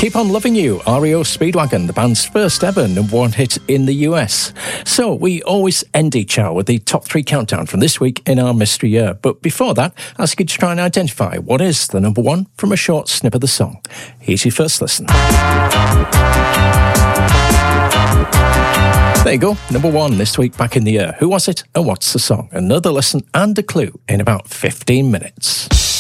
Keep On Loving You, REO Speedwagon, the band's first ever number one hit in the US. So we always end each hour with the top 3 countdown from this week in our mystery year. But before that, I ask you to try and identify what is the number one from a short snip of the song. Here's your first listen. There you go, number one this week back in the year. Who was it and what's the song? Another listen and a clue in about 15 minutes.